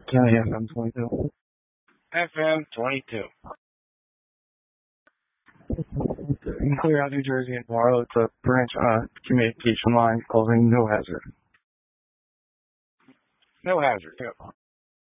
County FM 22. FM 22. In Clear out New Jersey and tomorrow, it's a branch communication line causing no hazard. No hazard. Yep.